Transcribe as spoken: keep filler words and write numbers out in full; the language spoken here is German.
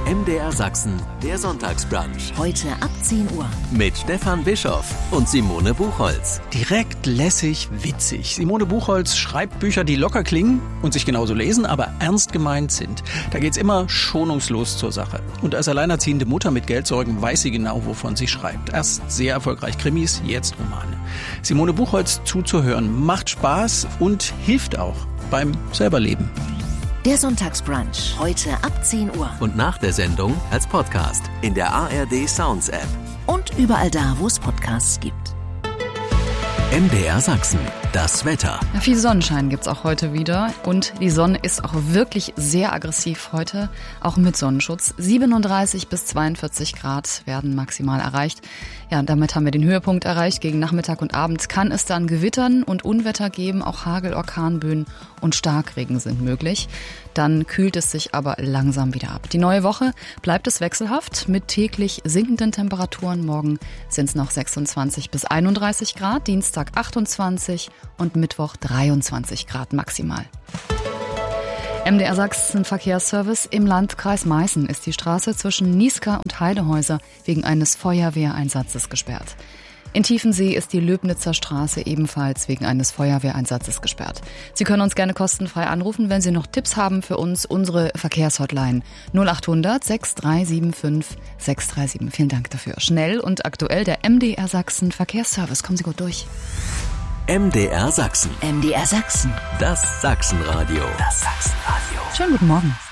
M D R Sachsen, der Sonntagsbrunch. Heute ab zehn Uhr. Mit Stefan Bischoff und Simone Buchholz. Direkt, lässig, witzig. Simone Buchholz schreibt Bücher, die locker klingen und sich genauso lesen, aber ernst gemeint sind. Da geht's immer schonungslos zur Sache. Und als alleinerziehende Mutter mit Geldsorgen weiß sie genau, wovon sie schreibt. Erst sehr erfolgreich Krimis, jetzt Romane. Simone Buchholz zuzuhören macht Spaß und hilft auch beim Selberleben. Der Sonntagsbrunch, heute ab zehn Uhr. Und nach der Sendung als Podcast in der A R D Sounds App. Und überall da, wo es Podcasts gibt. M D R Sachsen, das Wetter. Ja, viel Sonnenschein gibt's auch heute wieder und die Sonne ist auch wirklich sehr aggressiv heute, auch mit Sonnenschutz. siebenunddreißig bis zweiundvierzig Grad werden maximal erreicht. Ja, damit haben wir den Höhepunkt erreicht. Gegen Nachmittag und Abend kann es dann Gewittern und Unwetter geben, auch Hagel, Orkanböen und Starkregen sind möglich. Dann kühlt es sich aber langsam wieder ab. Die neue Woche bleibt es wechselhaft mit täglich sinkenden Temperaturen. Morgen sind es noch sechsundzwanzig bis einunddreißig Grad, Dienstag achtundzwanzig und Mittwoch dreiundzwanzig Grad maximal. M D R Sachsen Verkehrsservice. Im Landkreis Meißen ist die Straße zwischen Niesca und Heidehäuser wegen eines Feuerwehreinsatzes gesperrt. In Tiefensee ist die Löbnitzer Straße ebenfalls wegen eines Feuerwehreinsatzes gesperrt. Sie können uns gerne kostenfrei anrufen, wenn Sie noch Tipps haben für uns. Unsere Verkehrshotline null achthundert sechs drei sieben fünf sechs drei sieben. Vielen Dank dafür. Schnell und aktuell der M D R Sachsen Verkehrsservice. Kommen Sie gut durch. M D R Sachsen. M D R Sachsen. Das Sachsenradio. Das Sachsenradio. Schönen guten Morgen.